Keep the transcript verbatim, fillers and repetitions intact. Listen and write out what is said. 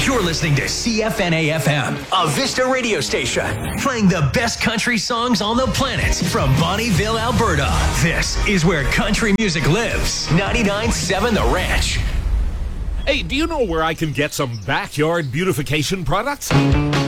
You're listening to C F N A F M, a Vista radio station, playing the best country songs on the planet from Bonnieville, Alberta. This is where country music lives. ninety-nine point seven The Ranch. Hey, do you know where I can get some backyard beautification products?